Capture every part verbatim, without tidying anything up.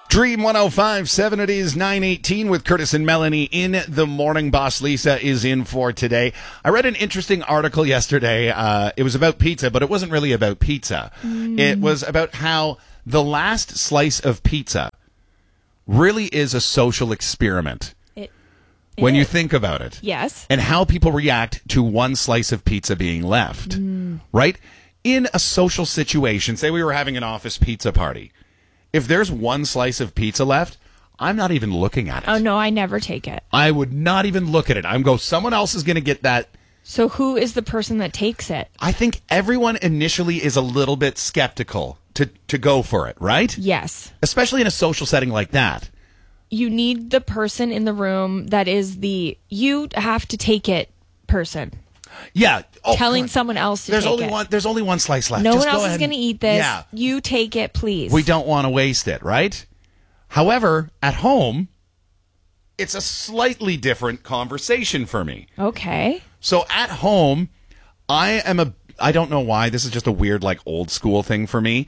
Dream one oh five point seven, it is nine eighteen with Curtis and Melanie in the morning. Boss Lisa is in for today. I read an interesting article yesterday. Uh, it was about pizza, but it wasn't really about pizza. Mm. It was about how the last slice of pizza really is a social experiment. It, it when is. You think about it. Yes. And how people react to one slice of pizza being left. Mm. Right? In a social situation, say we were having an office pizza party. If there's one slice of pizza left, I'm not even looking at it. Oh, no, I never take it. I would not even look at it. I'm go, someone else is going to get that. So who is the person that takes it? I think everyone initially is a little bit skeptical to, to go for it, right? Yes. Especially in a social setting like that. You need the person in the room that is the, you have to take it person. Yeah. Oh, telling someone else to there's take only it. One, there's only one slice left. No Just one go else is going to eat this. Yeah. You take it, please. We don't want to waste it, right? However, at home, it's a slightly different conversation for me. Okay. So at home, I am a, I don't know why, this is just a weird, like, old school thing for me.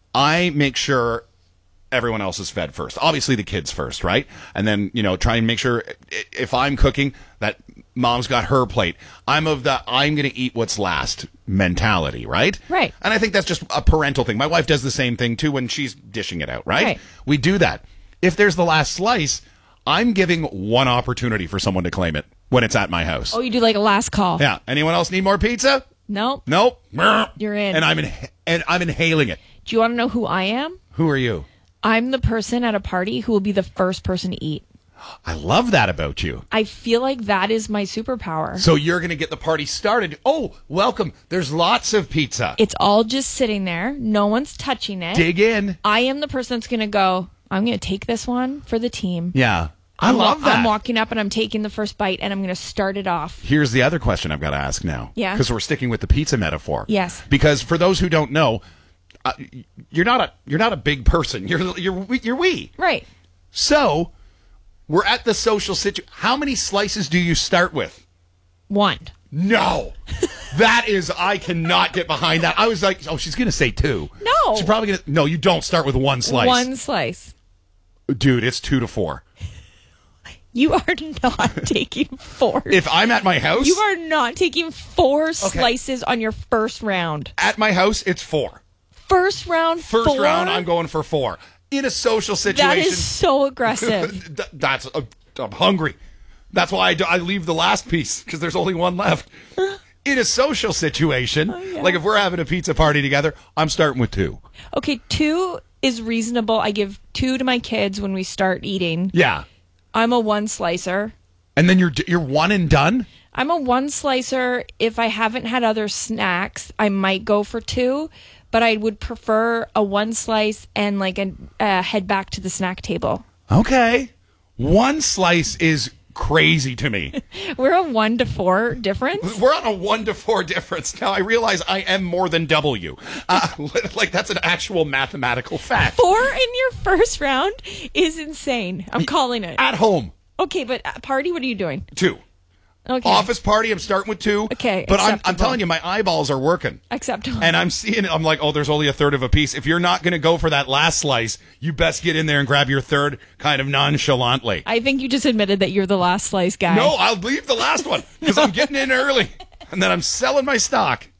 I make sure everyone else is fed first. Obviously the kids first, right? And then, you know, try and make sure if I'm cooking that mom's got her plate. I'm of the I'm going to eat what's last mentality, right? Right. And I think that's just a parental thing. My wife does the same thing too when she's dishing it out, right? Right. We do that. If there's the last slice, I'm giving one opportunity for someone to claim it when it's at my house. Oh, you do like a last call. Yeah. Anyone else need more pizza? Nope. Nope. You're in. And I'm in, and I'm inhaling it. Do you want to know who I am? Who are you? I'm the person at a party who will be the first person to eat. I love that about you. I feel like that is my superpower. So you're going to get the party started. Oh, welcome. There's lots of pizza. It's all just sitting there. No one's touching it. Dig in. I am the person that's going to go, I'm going to take this one for the team. Yeah. I I'm love wa- that. I'm walking up and I'm taking the first bite and I'm going to start it off. Here's the other question I've got to ask now. Yeah. Because we're sticking with the pizza metaphor. Yes. Because for those who don't know, uh, you're not a you're not a big person. You're you're you're wee. Right. So we're at the social situation. How many slices do you start with? One. No. That is, I cannot get behind that. I was like, oh, she's going to say two. No. She's probably going to, no, you don't start with one slice. One slice. Dude, it's two to four. You are not taking four. If I'm at my house. You are not taking four okay. slices on your first round. At my house, it's four. First round, First four? round, I'm going for four. In a social situation. That is so aggressive. that's, uh, I'm hungry. That's why I, do, I leave the last piece, because there's only one left. In a social situation, oh, yeah. like if we're having a pizza party together, I'm starting with two. Okay, two is reasonable. I give two to my kids when we start eating. Yeah. I'm a one slicer. And then you're you're one and done? I'm a one slicer. If I haven't had other snacks, I might go for two, but I would prefer a one slice and like a uh, head back to the snack table. Okay. One slice is crazy to me. We're a one to four difference. We're on a one to four difference. Now I realize I am more than double you. Uh, like that's an actual mathematical fact. Four in your first round is insane. I'm calling it. At home. Okay, but at party, what are you doing? Two. Okay. Office party, I'm starting with two. Okay, but I'm, I'm telling you, my eyeballs are working. Acceptable. And I'm seeing it. I'm like, oh, there's only a third of a piece. If you're not going to go for that last slice, you best get in there and grab your third kind of nonchalantly. I think you just admitted that you're the last slice guy. No, I'll leave the last one because I'm getting in early. And then I'm selling my stock.